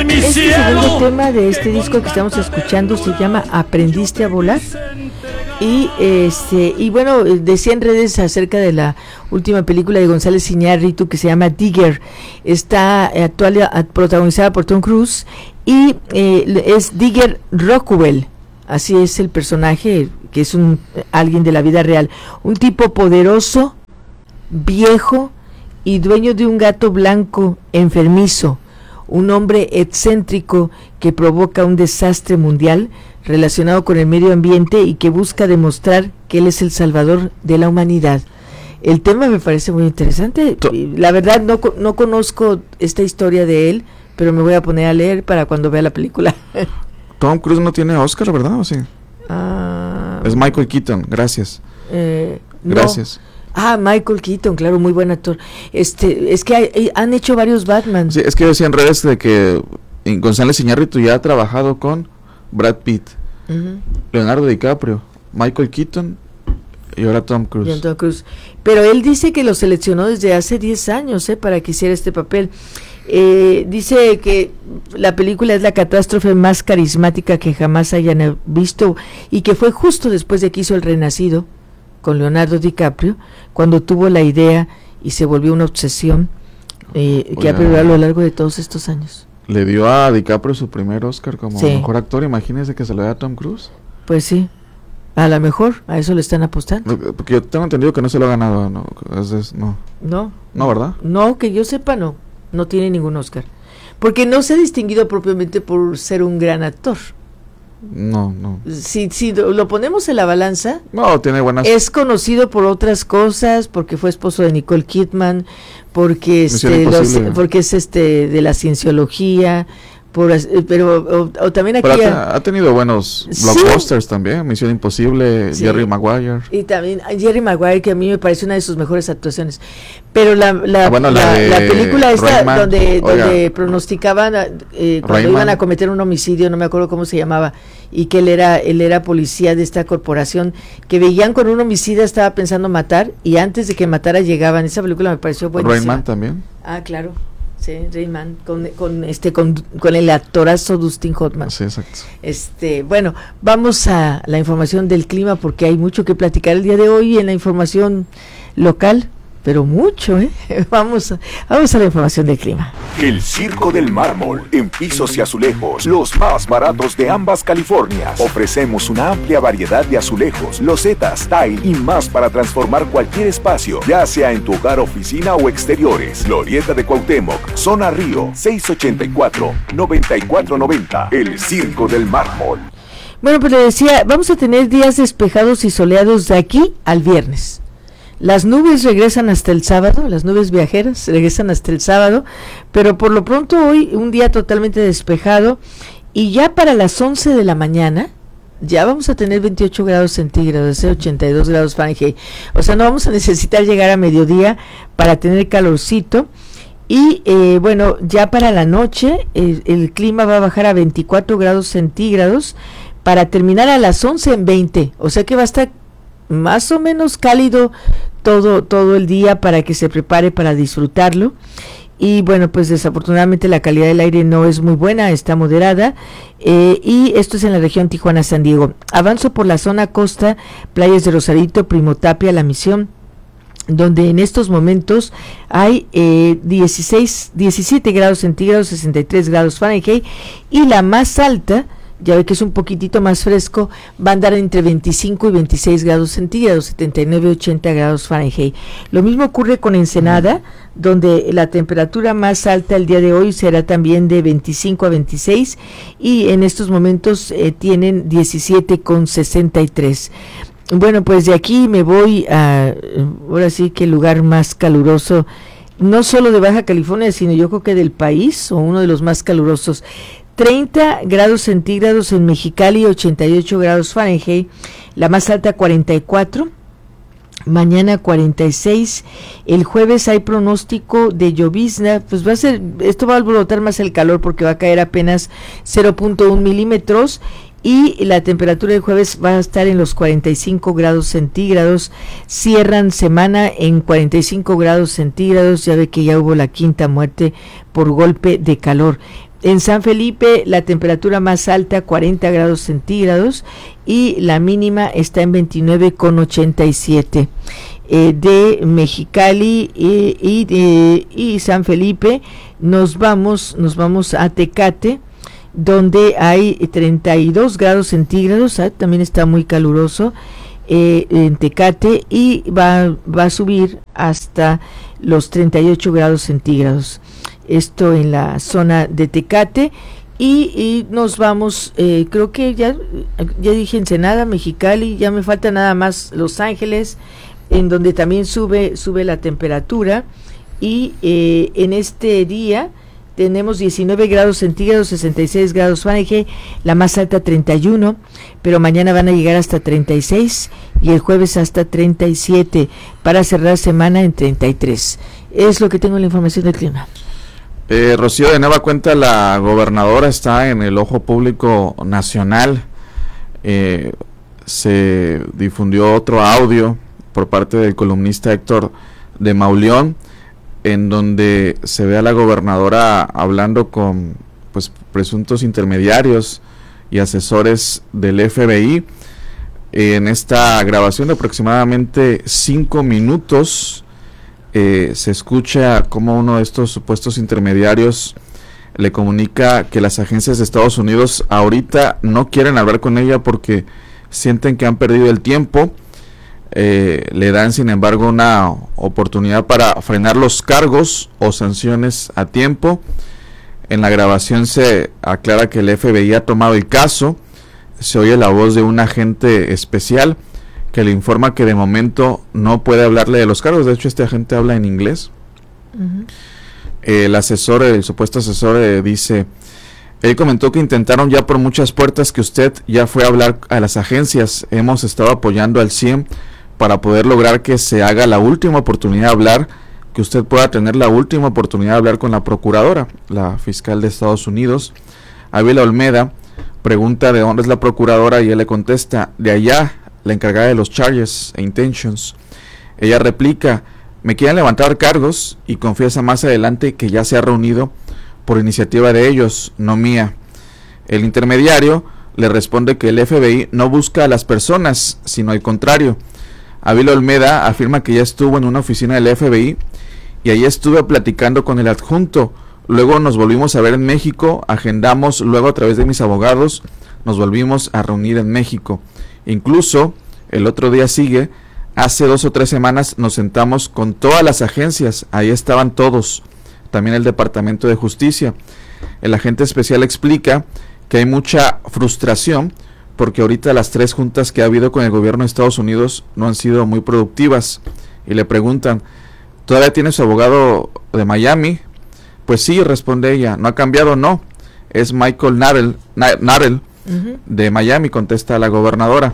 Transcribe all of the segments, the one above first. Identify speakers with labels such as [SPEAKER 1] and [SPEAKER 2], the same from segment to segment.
[SPEAKER 1] mi
[SPEAKER 2] Este
[SPEAKER 1] cielo.
[SPEAKER 2] segundo tema de este disco que estamos escuchando se llama Aprendiste a volar. Y bueno, decía en redes acerca de la última película de González Iñárritu que se llama Digger. Está protagonizada por Tom Cruise y es Digger Rockwell. Así es el personaje, que es alguien de la vida real, un tipo poderoso, viejo y dueño de un gato blanco enfermizo, un hombre excéntrico que provoca un desastre mundial relacionado con el medio ambiente y que busca demostrar que él es el salvador de la humanidad. El tema me parece muy interesante. La verdad no conozco esta historia de él, pero me voy a poner a leer para cuando vea la película.
[SPEAKER 3] Tom Cruise no tiene Oscar, ¿verdad? ¿O sí? Es Michael Keaton, gracias. Gracias.
[SPEAKER 2] Michael Keaton, claro, muy buen actor. Es que han hecho varios Batman.
[SPEAKER 3] Sí, es que yo decía en redes de que González Iñárritu ya ha trabajado con Brad Pitt, Leonardo DiCaprio, Michael Keaton y ahora Tom Cruise.
[SPEAKER 2] Pero él dice que lo seleccionó desde hace 10 años para que hiciera este papel. Dice que la película es la catástrofe más carismática que jamás hayan visto y que fue justo después de que hizo El Renacido con Leonardo DiCaprio, cuando tuvo la idea y se volvió una obsesión que ha perdurado a lo largo de todos estos años.
[SPEAKER 3] Le dio a DiCaprio su primer Oscar como mejor actor. Imagínese que se lo dé a Tom Cruise.
[SPEAKER 2] Pues sí, a lo mejor a eso le están apostando.
[SPEAKER 3] Porque yo tengo entendido que no se lo ha ganado. No, ¿verdad?
[SPEAKER 2] No, que yo sepa no tiene ningún Oscar, porque no se ha distinguido propiamente por ser un gran actor.
[SPEAKER 3] No.
[SPEAKER 2] Si lo ponemos en la balanza,
[SPEAKER 3] tiene buenas.
[SPEAKER 2] Es conocido por otras cosas, porque fue esposo de Nicole Kidman, porque es de la cienciología, pero también aquí
[SPEAKER 3] ha tenido buenos blockbusters también, Misión Imposible, Jerry Maguire.
[SPEAKER 2] Y también Jerry Maguire, que a mí me parece una de sus mejores actuaciones. Pero la película esta Rayman, donde pronosticaban cuando iban a cometer un homicidio, no me acuerdo cómo se llamaba, y que él era policía de esta corporación, que veían con un homicida, estaba pensando matar, y antes de que matara llegaban. Esa película me pareció buenísima.
[SPEAKER 3] Rayman también.
[SPEAKER 2] Claro. Sí, Rayman, con el actorazo Dustin Hoffman.
[SPEAKER 3] Sí, exacto.
[SPEAKER 2] Bueno, vamos a la información del clima, porque hay mucho que platicar el día de hoy en la información local, pero mucho, Vamos a la información del clima.
[SPEAKER 4] El Circo del Mármol, en pisos y azulejos, los más baratos de ambas Californias. Ofrecemos una amplia variedad de azulejos, losetas, tile y más para transformar cualquier espacio, ya sea en tu hogar, oficina o exteriores. Glorieta de Cuauhtémoc, Zona Río, 684-9490. El Circo del Mármol.
[SPEAKER 2] Bueno, pues le decía, vamos a tener días despejados y soleados de aquí al viernes. Las nubes regresan hasta el sábado, las nubes viajeras regresan hasta el sábado, pero por lo pronto hoy un día totalmente despejado, y ya para las 11 de la mañana ya vamos a tener 28 grados centígrados, 82 grados Fahrenheit. O sea, no vamos a necesitar llegar a mediodía para tener calorcito. Y bueno, ya para la noche el clima va a bajar a 24 grados centígrados para terminar a las 11 en 20. O sea que va a estar más o menos cálido todo el día para que se prepare para disfrutarlo. Y bueno, pues desafortunadamente la calidad del aire no es muy buena, está moderada, y esto es en la región Tijuana-San Diego. Avanzo por la zona costa, playas de Rosarito, Primo Tapia, La Misión, donde en estos momentos hay 17 grados centígrados, 63 grados Fahrenheit, y la más alta, ya ve que es un poquitito más fresco, va a andar entre 25 y 26 grados centígrados, 79 y 80 grados Fahrenheit. Lo mismo ocurre con Ensenada, donde la temperatura más alta el día de hoy será también de 25 a 26, y en estos momentos tienen 17,63. Bueno, pues de aquí me voy ahora sí que el lugar más caluroso, no solo de Baja California, sino yo creo que del país, o uno de los más calurosos. 30 grados centígrados en Mexicali, 88 grados Fahrenheit, la más alta 44, mañana 46, el jueves hay pronóstico de llovizna, pues esto va a alborotar más el calor porque va a caer apenas 0.1 milímetros, y la temperatura del jueves va a estar en los 45 grados centígrados, cierran semana en 45 grados centígrados, ya ve que ya hubo la quinta muerte por golpe de calor. En San Felipe la temperatura más alta 40 grados centígrados y la mínima está en 29,87. De Mexicali y San Felipe nos vamos a Tecate, donde hay 32 grados centígrados, también está muy caluroso en Tecate, y va a subir hasta los 38 grados centígrados. Esto en la zona de Tecate. Y nos vamos, creo que ya dije Ensenada, Mexicali, ya me falta nada más Los Ángeles, en donde también sube la temperatura, y en este día tenemos 19 grados centígrados, 66 grados Fahrenheit, la más alta 31, pero mañana van a llegar hasta 36 y el jueves hasta 37, para cerrar semana en 33. Es lo que tengo en la información del clima.
[SPEAKER 3] Rocío, de nueva cuenta la gobernadora está en el ojo público nacional. Se difundió otro audio por parte del columnista Héctor de Mauleón, en donde se ve a la gobernadora hablando con presuntos intermediarios y asesores del FBI. En esta grabación de aproximadamente 5 minutos se escucha cómo uno de estos supuestos intermediarios le comunica que las agencias de Estados Unidos ahorita no quieren hablar con ella porque sienten que han perdido el tiempo. Le dan sin embargo una oportunidad para frenar los cargos o sanciones a tiempo. En la grabación se aclara que el FBI ha tomado el caso. Se oye la voz de un agente especial que le informa que de momento no puede hablarle de los cargos. De hecho, este agente habla en inglés. Uh-huh. El supuesto asesor dice: él comentó que intentaron ya por muchas puertas que usted ya fue a hablar a las agencias. Hemos estado apoyando al 100 para poder lograr que se haga la última oportunidad de hablar, que usted pueda tener la última oportunidad de hablar con la procuradora, la fiscal de Estados Unidos. Ávila Olmeda pregunta de dónde es la procuradora y él le contesta: de allá, la encargada de los charges e intentions. Ella replica: me quieren levantar cargos, y confiesa más adelante que ya se ha reunido por iniciativa de ellos, no mía. El intermediario le responde que el FBI no busca a las personas, sino al contrario. Ávila Olmeda afirma que ya estuvo en una oficina del FBI y ahí estuve platicando con el adjunto. Luego nos volvimos a ver en México, agendamos, luego a través de mis abogados nos volvimos a reunir en México. Incluso el otro día hace 2 o 3 semanas nos sentamos con todas las agencias, ahí estaban todos, también el Departamento de Justicia. El agente especial explica que hay mucha frustración porque ahorita las 3 juntas que ha habido con el gobierno de Estados Unidos no han sido muy productivas, y le preguntan: ¿todavía tiene su abogado de Miami? Pues sí, responde ella. ¿No ha cambiado? No, es Michael Narell uh-huh. de Miami, contesta la gobernadora.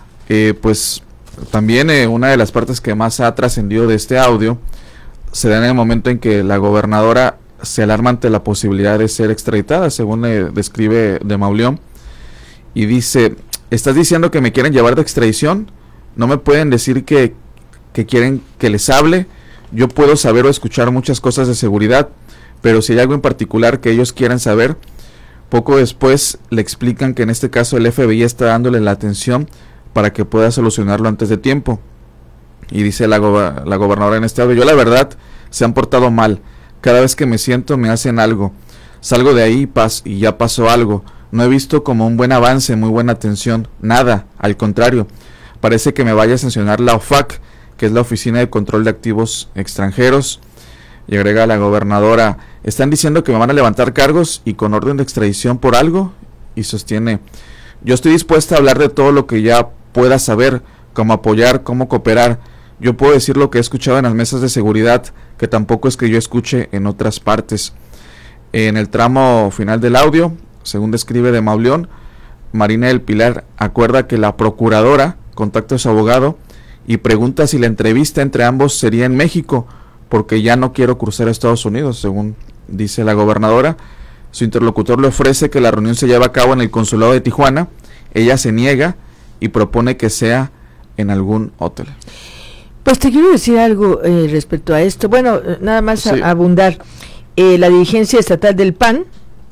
[SPEAKER 3] Pues también una de las partes que más ha trascendido de este audio se da en el momento en que la gobernadora se alarma ante la posibilidad de ser extraditada, según le describe de Mauleón, y dice: ¿estás diciendo que me quieren llevar de extradición? No me pueden decir que quieren que les hable. Yo puedo saber o escuchar muchas cosas de seguridad, pero si hay algo en particular que ellos quieran saber. Poco después le explican que en este caso el FBI está dándole la atención para que pueda solucionarlo antes de tiempo. Y dice la gobernadora en este audio: yo la verdad, se han portado mal. Cada vez que me siento me hacen algo. Salgo de ahí y ya pasó algo. No he visto como un buen avance, muy buena atención. Nada, al contrario. Parece que me vaya a sancionar la OFAC, que es la Oficina de Control de Activos Extranjeros. Y agrega la gobernadora: están diciendo que me van a levantar cargos y con orden de extradición por algo. Y sostiene: yo estoy dispuesta a hablar de todo lo que ya pueda saber, cómo apoyar, cómo cooperar. Yo puedo decir lo que he escuchado en las mesas de seguridad, que tampoco es que yo escuche en otras partes. En el tramo final del audio, según describe de Mauleón, Marina del Pilar acuerda que la procuradora contacta a su abogado y pregunta si la entrevista entre ambos sería en México, porque ya no quiero cruzar a Estados Unidos, según dice la gobernadora. Su interlocutor le ofrece que la reunión se lleve a cabo en el consulado de Tijuana. Ella se niega y propone que sea en algún hotel.
[SPEAKER 2] Pues te quiero decir algo respecto a esto. Bueno, nada más
[SPEAKER 3] sí.
[SPEAKER 2] Abundar. La dirigencia estatal del PAN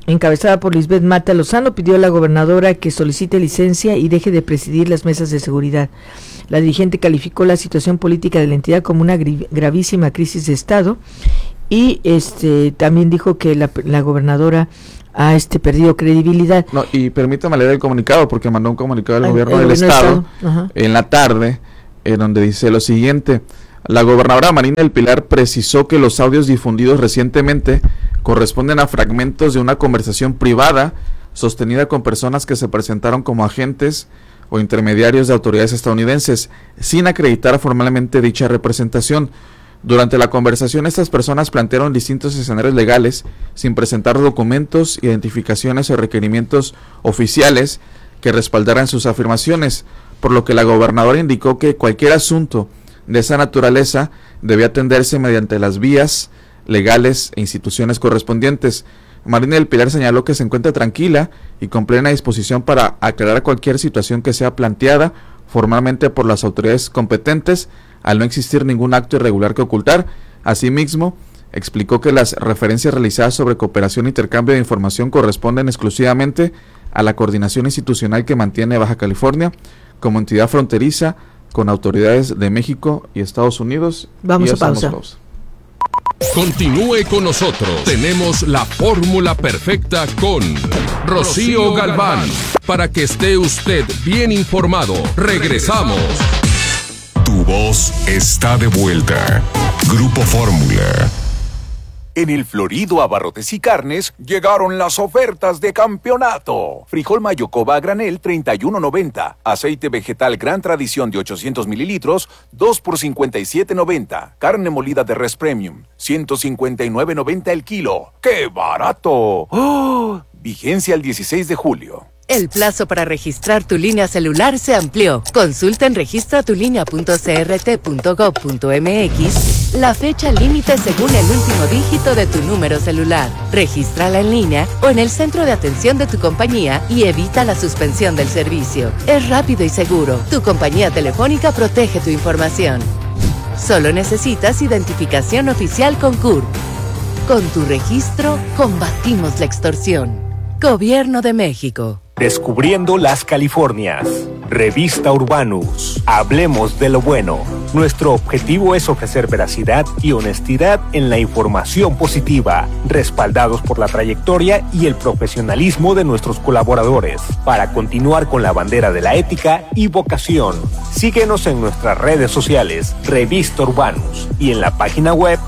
[SPEAKER 2] encabezada por Lisbeth Mata Lozano, pidió a la gobernadora que solicite licencia y deje de presidir las mesas de seguridad. La dirigente calificó la situación política de la entidad como una gravísima crisis de Estado y también dijo que la gobernadora ha perdido credibilidad.
[SPEAKER 3] No, y permítame leer el comunicado, porque mandó un comunicado del gobierno del Estado en la tarde, donde dice lo siguiente: la gobernadora Marina del Pilar precisó que los audios difundidos recientemente corresponden a fragmentos de una conversación privada sostenida con personas que se presentaron como agentes o intermediarios de autoridades estadounidenses, sin acreditar formalmente dicha representación. Durante la conversación, estas personas plantearon distintos escenarios legales, sin presentar documentos, identificaciones o requerimientos oficiales que respaldaran sus afirmaciones, por lo que la gobernadora indicó que cualquier asunto de esa naturaleza debe atenderse mediante las vías legales e instituciones correspondientes. Marina del Pilar señaló que se encuentra tranquila y con plena disposición para aclarar cualquier situación que sea planteada formalmente por las autoridades competentes, al no existir ningún acto irregular que ocultar. Asimismo, explicó que las referencias realizadas sobre cooperación e intercambio de información corresponden exclusivamente a la coordinación institucional que mantiene Baja California como entidad fronteriza con autoridades de México y Estados Unidos.
[SPEAKER 2] Vamos a pausa.
[SPEAKER 1] Continúe con nosotros. Tenemos la fórmula perfecta con Rocío Galván. Para que esté usted bien informado. Regresamos.
[SPEAKER 5] Tu voz está de vuelta. Grupo Fórmula.
[SPEAKER 4] En el florido Abarrotes y Carnes llegaron las ofertas de campeonato. Frijol Mayocoba a granel, $31.90. Aceite vegetal Gran Tradición de 800 mililitros, 2 por $57.90. Carne molida de res premium, $159.90 el kilo. ¡Qué barato! ¡Oh! Vigencia el 16 de julio.
[SPEAKER 6] El plazo para registrar tu línea celular se amplió. Consulta en registratulinea.crt.gov.mx la fecha límite según el último dígito de tu número celular. Regístrala en línea o en el centro de atención de tu compañía y evita la suspensión del servicio. Es rápido y seguro. Tu compañía telefónica protege tu información. Solo necesitas identificación oficial con CURP. Con tu registro, combatimos la extorsión. Gobierno de México.
[SPEAKER 7] Descubriendo las Californias. Revista Urbanus. Hablemos de lo bueno. Nuestro objetivo es ofrecer veracidad y honestidad en la información positiva, respaldados por la trayectoria y el profesionalismo de nuestros colaboradores, para continuar con la bandera de la ética y vocación. Síguenos en nuestras redes sociales, Revista Urbanus, y en la página web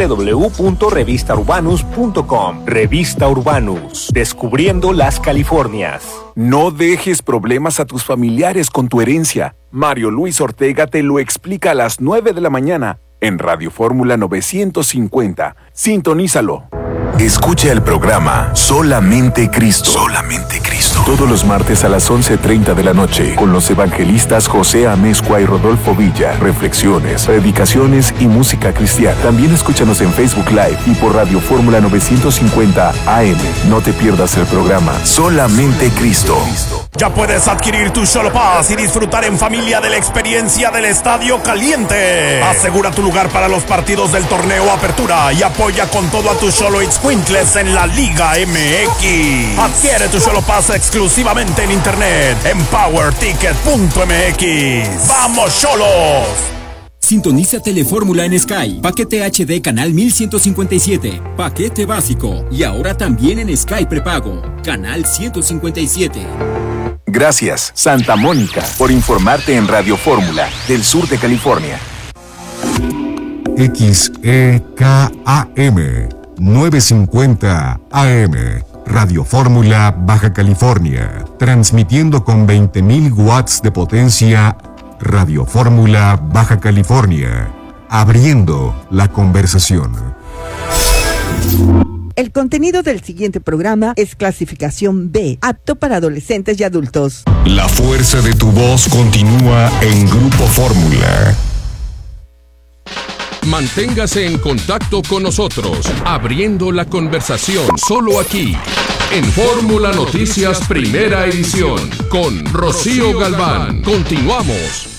[SPEAKER 7] www.revistaurbanus.com. Revista Urbanus. Descubriendo las Californias.
[SPEAKER 4] No dejes problemas a tus familiares con tu herencia. Mario Luis Ortega te lo explica a las 9 de la mañana en Radio Fórmula 950. Sintonízalo.
[SPEAKER 5] Escucha el programa Solamente Cristo. Solamente Cristo.
[SPEAKER 4] Todos los martes a las 11:30 de la noche con los evangelistas José Amezcua y Rodolfo Villa. Reflexiones, predicaciones y música cristiana. También escúchanos en Facebook Live y por Radio Fórmula 950 AM. No te pierdas el programa Solamente Cristo.
[SPEAKER 8] Ya puedes adquirir tu Xolo Pass y disfrutar en familia de la experiencia del Estadio Caliente. Asegura tu lugar para los partidos del torneo Apertura y apoya con todo a tus Xolo Itzcuintles en la Liga MX. Adquiere tu Xolo Pass exclusivamente en internet en powerticket.mx. ¡Vamos, Xolos!
[SPEAKER 9] Sintoniza Telefórmula en Sky, paquete HD canal 1157, paquete básico y ahora también en Sky prepago, canal 157.
[SPEAKER 4] Gracias, Santa Mónica, por informarte en Radio Fórmula del sur de California.
[SPEAKER 5] XEKAM 950 AM, Radio Fórmula Baja California, transmitiendo con 20.000 watts de potencia. Radio Fórmula Baja California, abriendo la conversación.
[SPEAKER 10] El contenido del siguiente programa es clasificación B, apto para adolescentes y adultos.
[SPEAKER 5] La fuerza de tu voz continúa en Grupo Fórmula.
[SPEAKER 1] Manténgase en contacto con nosotros, abriendo la conversación, solo aquí, en Fórmula Noticias Primera Edición, con Rocío Galván. Continuamos.